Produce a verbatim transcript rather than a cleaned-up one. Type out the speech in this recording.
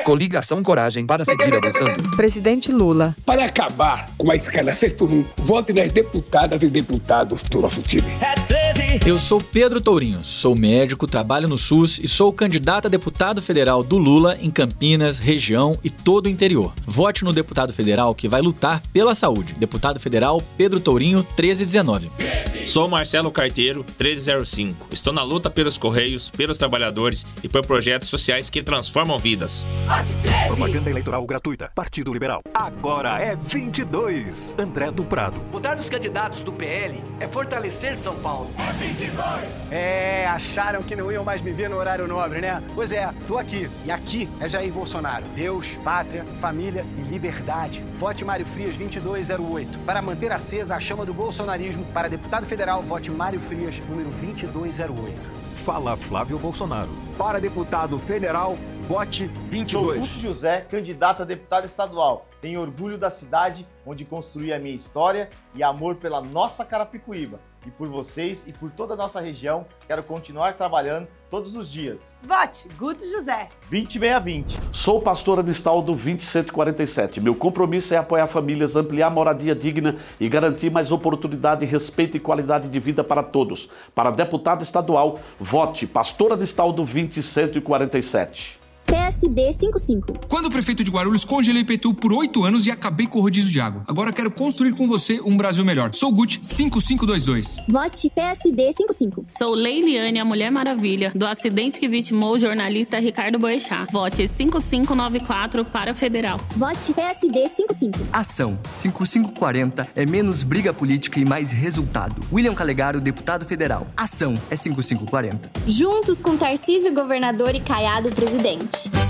Coligação Coragem para seguir avançando. Presidente Lula. Para acabar com a escala seis por um, vote nas deputadas e deputados do nosso time. Eu sou Pedro Tourinho, sou médico, trabalho no SUS e sou candidato a deputado federal do Lula em Campinas, região e todo o interior. Vote no deputado federal que vai lutar pela saúde. Deputado federal Pedro Tourinho, treze dezenove. Sou Marcelo Carteiro, treze zero cinco. Estou na luta pelos Correios, pelos trabalhadores e por projetos sociais que transformam vidas. Propaganda eleitoral gratuita. Partido Liberal. Agora é vinte e dois. André do Prado. Votar nos candidatos do P L é fortalecer São Paulo. É vinte e dois. É, acharam que não iam mais me ver no horário nobre, né? Pois é, tô aqui. E aqui é Jair Bolsonaro. Deus, pátria, família e liberdade. Vote Mário Frias vinte e dois zero oito. Para manter acesa a chama do bolsonarismo, para deputado federal, vote Mário Frias, número vinte e dois zero oito. Fala Flávio Bolsonaro. Para deputado federal, vote vinte e dois. Sou Lúcio José, candidato a deputado estadual. Tenho orgulho da cidade onde construí a minha história e amor pela nossa Carapicuíba. E por vocês e por toda a nossa região, quero continuar trabalhando todos os dias. Vote Guto José. vinte e seis vinte. Sou pastor Anistaldo vinte cento e quarenta e sete. Meu compromisso é apoiar famílias, ampliar moradia digna e garantir mais oportunidade, respeito e qualidade de vida para todos. Para deputado estadual, vote pastor Anistaldo vinte cento e quarenta e sete. P S D cinquenta e cinco. Quando prefeito de Guarulhos, congelei I P T U por oito anos e acabei com o rodízio de água. Agora quero construir com você um Brasil melhor. Sou Gucci cinco cinco dois dois. Vote P S D cinquenta e cinco. Sou Leiliane, a Mulher Maravilha, do acidente que vitimou o jornalista Ricardo Boechat. Vote cinco cinco nove quatro para Federal. Vote P S D cinquenta e cinco. Ação cinco cinco quarenta é menos briga política e mais resultado. William Calegaro, deputado federal. Ação é cinco cinco quarenta. Juntos com Tarcísio, governador, e Caiado, presidente.